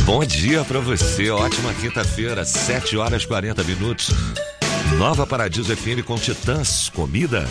Bom dia pra você, ótima quinta-feira, 7h40. Nova Paradiso FM com Titãs, comida.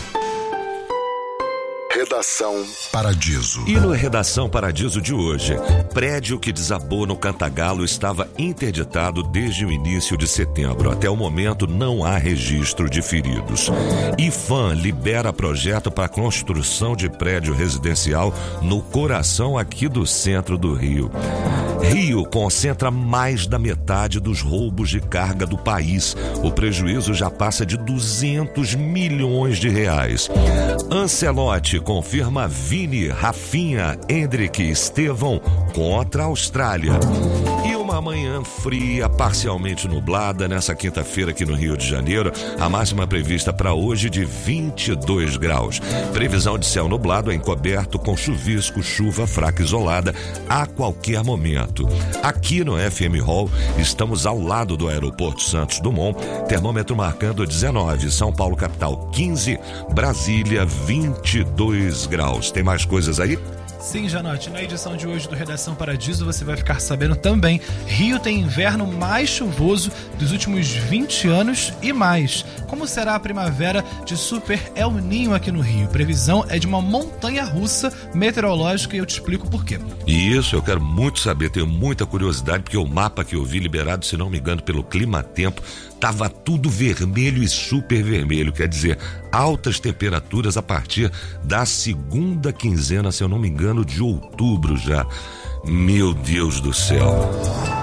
Redação Paradiso. E no Redação Paradiso de hoje, prédio que desabou no Cantagalo estava interditado desde o início de setembro. Até o momento não há registro de feridos. IFAM libera projeto para construção de prédio residencial no coração aqui do centro do Rio. Rio concentra mais da metade dos roubos de carga do país. O prejuízo já passa de 200 milhões de reais. Ancelotti confirma Vini, Rafinha, Endrick e Estevão contra a Austrália. E uma manhã fria, parcialmente nublada, nessa quinta-feira aqui no Rio de Janeiro. A máxima prevista para hoje de 22 graus. Previsão de céu nublado encoberto com chuvisco, chuva fraca isolada a qualquer momento. Aqui no FM Hall, estamos ao lado do Aeroporto Santos Dumont, termômetro marcando 19, São Paulo capital 15, Brasília 22 graus. Tem mais coisas aí? Sim, Janote, na edição de hoje do Redação Paradiso você vai ficar sabendo também: Rio tem inverno mais chuvoso dos últimos 20 anos e mais. Como será a primavera de Super El Ninho aqui no Rio? Previsão é de uma montanha-russa meteorológica e eu te explico por quê. Isso, eu quero muito saber, tenho muita curiosidade, porque o mapa que eu vi liberado, se não me engano, pelo Climatempo, tava tudo vermelho e super vermelho, quer dizer, altas temperaturas a partir da segunda quinzena, se eu não me engano, de outubro já. Meu Deus do céu.